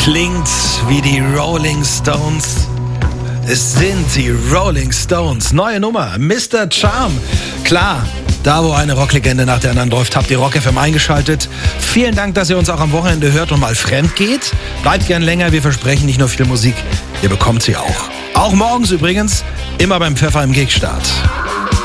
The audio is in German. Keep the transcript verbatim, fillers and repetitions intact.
Klingt wie die Rolling Stones. Es sind die Rolling Stones. Neue Nummer, Mister Charm. Klar, da wo eine Rocklegende nach der anderen läuft, habt ihr Rock F M eingeschaltet. Vielen Dank, dass ihr uns auch am Wochenende hört und mal fremd geht. Bleibt gern länger, wir versprechen nicht nur viel Musik, ihr bekommt sie auch. Auch morgens übrigens, immer beim Pfeffer im Gigstart.